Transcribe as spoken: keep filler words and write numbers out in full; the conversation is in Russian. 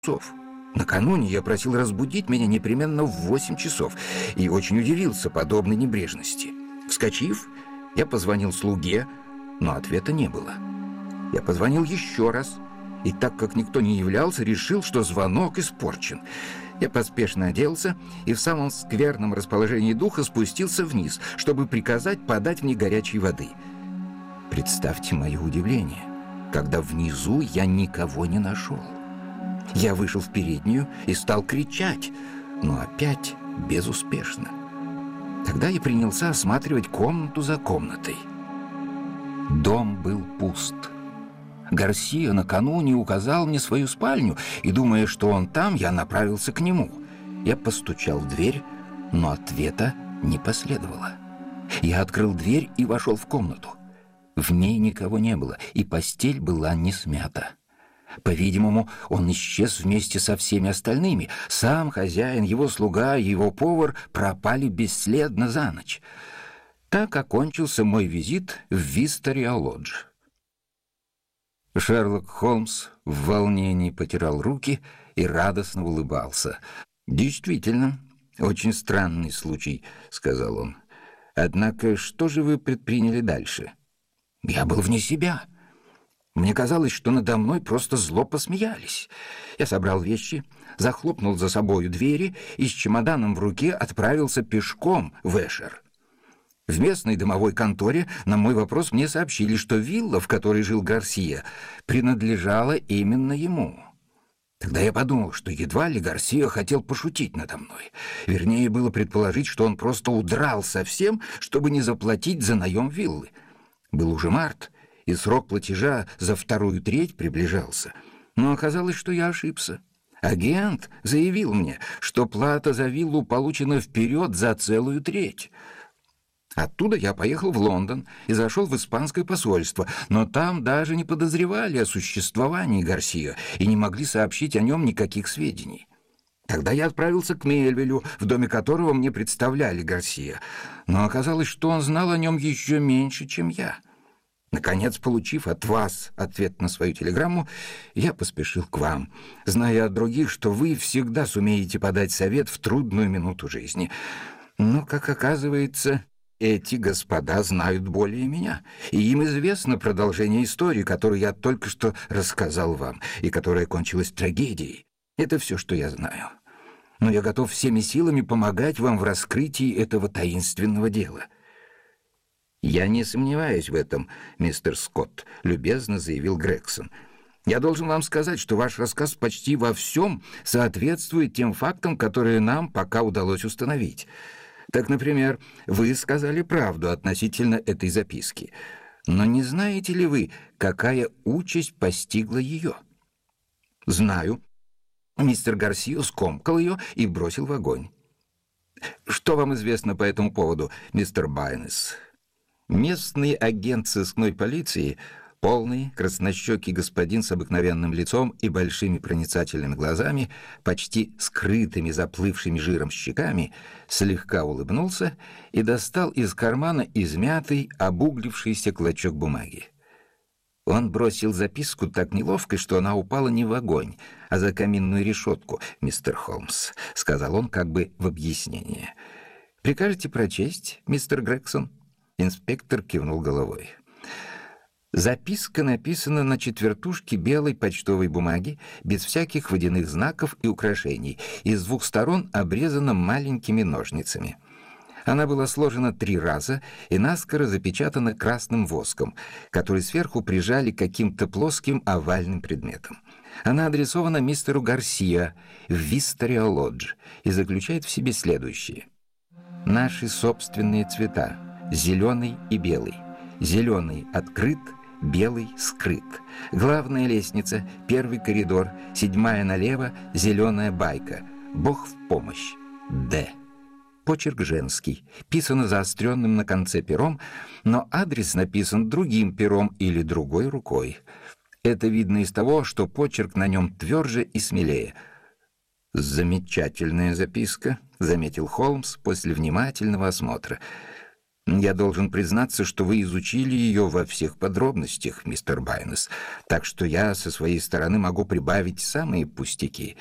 часов. Накануне я просил разбудить меня непременно в восемь часов и очень удивился подобной небрежности. Вскочив, я позвонил слуге, но ответа не было. Я позвонил еще раз, и так как никто не являлся, решил, что звонок испорчен. Я поспешно оделся и в самом скверном расположении духа спустился вниз, чтобы приказать подать мне горячей воды. Представьте мое удивление, когда внизу я никого не нашел. Я вышел в переднюю и стал кричать, но опять безуспешно. Тогда я принялся осматривать комнату за комнатой. Дом был пуст. Гарсия накануне указал мне свою спальню, и, думая, что он там, я направился к нему. Я постучал в дверь, но ответа не последовало. Я открыл дверь и вошел в комнату. В ней никого не было, и постель была не смята. По-видимому, он исчез вместе со всеми остальными. Сам хозяин, его слуга и его повар пропали бесследно за ночь. Так окончился мой визит в Висториа-Лодж. Шерлок Холмс в волнении потирал руки и радостно улыбался. «Действительно, очень странный случай», — сказал он. «Однако что же вы предприняли дальше?» «Я был вне себя. Мне казалось, что надо мной просто зло посмеялись. Я собрал вещи, захлопнул за собою двери и с чемоданом в руке отправился пешком в Эшер. В местной домовой конторе на мой вопрос мне сообщили, что вилла, в которой жил Гарсия, принадлежала именно ему. Тогда я подумал, что едва ли Гарсия хотел пошутить надо мной. Вернее, было предположить, что он просто удрал совсем, чтобы не заплатить за наем виллы. Был уже март, и срок платежа за вторую треть приближался. Но оказалось, что я ошибся. Агент заявил мне, что плата за виллу получена вперед за целую треть. Оттуда я поехал в Лондон и зашел в испанское посольство, но там даже не подозревали о существовании Гарсия и не могли сообщить о нем никаких сведений. Тогда я отправился к Мельвилю, в доме которого мне представляли Гарсия, но оказалось, что он знал о нем еще меньше, чем я. Наконец, получив от вас ответ на свою телеграмму, я поспешил к вам, зная от других, что вы всегда сумеете подать совет в трудную минуту жизни. Но, как оказывается, эти господа знают более меня, и им известно продолжение истории, которую я только что рассказал вам, и которая кончилась трагедией. Это все, что я знаю. Но я готов всеми силами помогать вам в раскрытии этого таинственного дела». «Я не сомневаюсь в этом, мистер Скотт», — любезно заявил Грегсон. «Я должен вам сказать, что ваш рассказ почти во всем соответствует тем фактам, которые нам пока удалось установить. Так, например, вы сказали правду относительно этой записки. Но не знаете ли вы, какая участь постигла ее?» «Знаю. Мистер Гарсио скомкал ее и бросил в огонь». «Что вам известно по этому поводу, мистер Байнес?» Местный агент сыскной полиции, полный, краснощекий господин с обыкновенным лицом и большими проницательными глазами, почти скрытыми заплывшими жиром щеками, слегка улыбнулся и достал из кармана измятый, обуглившийся клочок бумаги. Он бросил записку так неловко, что она упала не в огонь, а за каминную решетку, мистер Холмс, — сказал он как бы в объяснение. «Прикажете прочесть, мистер Грегсон?» Инспектор кивнул головой. Записка написана на четвертушке белой почтовой бумаги, без всяких водяных знаков и украшений, и с двух сторон обрезана маленькими ножницами. Она была сложена три раза и наскоро запечатана красным воском, который сверху прижали каким-то плоским овальным предметом. Она адресована мистеру Гарсия в Висториа-Лодж и заключает в себе следующее. «Наши собственные цвета. Зеленый и белый. Зеленый открыт, белый скрыт. Главная лестница, первый коридор, седьмая налево, зеленая байка. Бог в помощь. Д». Почерк женский, писано заостренным на конце пером, но адрес написан другим пером или другой рукой. Это видно из того, что почерк на нем тверже и смелее. «Замечательная записка», — заметил Холмс после внимательного осмотра. Я должен признаться, что вы изучили ее во всех подробностях, мистер Байнес, так что я со своей стороны могу прибавить самые пустяки.